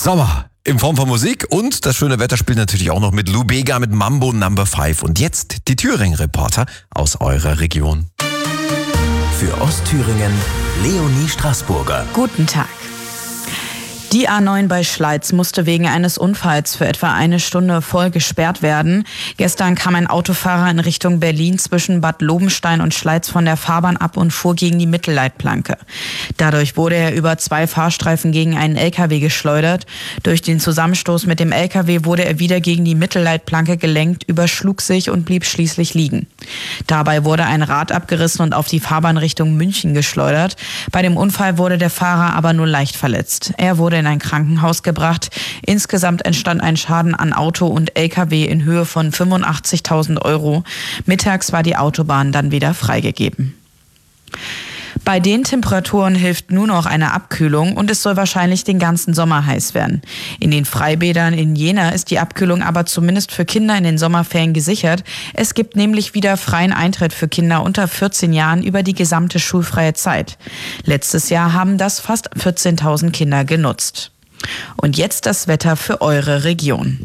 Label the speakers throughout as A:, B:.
A: Sommer in Form von Musik und das schöne Wetter spielt natürlich auch noch mit Lou Bega mit Mambo No. 5. Und jetzt die Thüringen-Reporter aus eurer Region.
B: Für Ostthüringen Leonie Straßburger.
C: Guten Tag. Die A9 bei Schleiz musste wegen eines Unfalls für etwa eine Stunde voll gesperrt werden. Gestern kam ein Autofahrer in Richtung Berlin zwischen Bad Lobenstein und Schleiz von der Fahrbahn ab und fuhr gegen die Mittelleitplanke. Dadurch wurde er über 2 Fahrstreifen gegen einen LKW geschleudert. Durch den Zusammenstoß mit dem LKW wurde er wieder gegen die Mittelleitplanke gelenkt, überschlug sich und blieb schließlich liegen. Dabei wurde ein Rad abgerissen und auf die Fahrbahn Richtung München geschleudert. Bei dem Unfall wurde der Fahrer aber nur leicht verletzt. Er wurde in ein Krankenhaus gebracht. Insgesamt entstand ein Schaden an Auto und LKW in Höhe von 85.000 €. Mittags war die Autobahn dann wieder freigegeben. Bei den Temperaturen hilft nur noch eine Abkühlung und es soll wahrscheinlich den ganzen Sommer heiß werden. In den Freibädern in Jena ist die Abkühlung aber zumindest für Kinder in den Sommerferien gesichert. Es gibt nämlich wieder freien Eintritt für Kinder unter 14 Jahren über die gesamte schulfreie Zeit. Letztes Jahr haben das fast 14.000 Kinder genutzt. Und jetzt das Wetter für eure Region.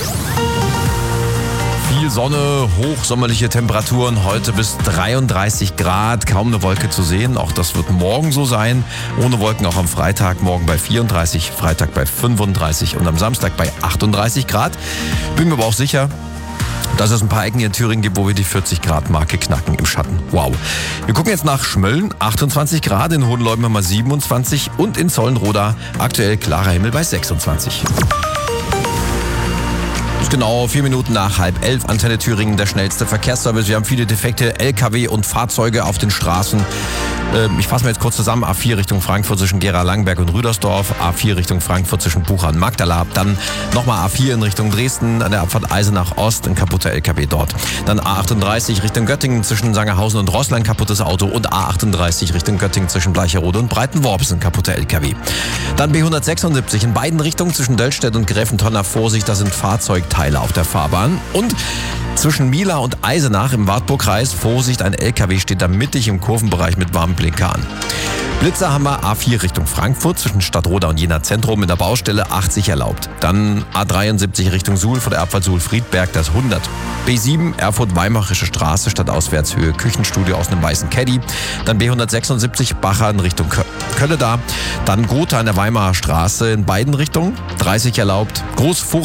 A: Viel Sonne, hochsommerliche Temperaturen, heute bis 33 Grad, kaum eine Wolke zu sehen. Auch das wird morgen so sein. Ohne Wolken auch am Freitag, morgen bei 34, Freitag bei 35 und am Samstag bei 38 Grad. Bin mir aber auch sicher, dass es ein paar Ecken hier in Thüringen gibt, wo wir die 40-Grad-Marke knacken im Schatten. Wow. Wir gucken jetzt nach Schmölln, 28 Grad, in Hohenleuben haben wir 27 und in Zollenroda aktuell klarer Himmel bei 26. Genau 4 Minuten nach 10:30, Antenne Thüringen, der schnellste Verkehrsservice. Wir haben viele defekte LKW und Fahrzeuge auf den Straßen. Ich fasse mir jetzt kurz zusammen. A4 Richtung Frankfurt zwischen Gera-Langenberg und Rüdersdorf. A4 Richtung Frankfurt zwischen Bucha und Magdala. Dann nochmal A4 in Richtung Dresden an der Abfahrt Eisenach Ost, ein kaputter LKW dort. Dann A38 Richtung Göttingen zwischen Sangerhausen und Roßla, ein kaputtes Auto. Und A38 Richtung Göttingen zwischen Bleicherode und Breitenworps, ein kaputter LKW. Dann B176 in beiden Richtungen zwischen Döllstedt und Gräfentonner. Vorsicht, da sind Fahrzeugteile auf der Fahrbahn. Und zwischen Mila und Eisenach im Wartburgkreis, Vorsicht, ein LKW steht da mittig im Kurvenbereich mit warmem Blinker an. Blitzer haben wir A4 Richtung Frankfurt zwischen Stadtroda und Jena Zentrum in der Baustelle 80 erlaubt. Dann A73 Richtung Suhl vor der Abfahrt Suhl-Friedberg, das 100. B7 Erfurt-Weimarische Straße stadtauswärtshöhe Küchenstudio aus einem weißen Caddy. Dann B176 Bacher in Richtung Kölle da. Dann Gotha an der Weimarer Straße in beiden Richtungen 30 erlaubt.